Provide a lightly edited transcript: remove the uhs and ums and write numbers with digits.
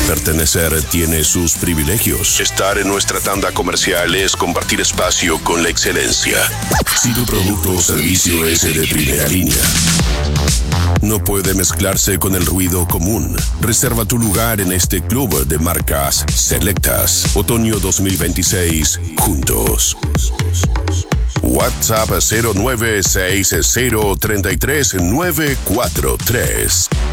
Pertenecer tiene sus privilegios. Estar en nuestra tanda comercial es compartir espacio con la excelencia. Si tu producto o servicio es de primera línea, no puede mezclarse con el ruido común. Reserva tu lugar en este club de marcas selectas. Otoño 2026, juntos. WhatsApp 0960333943.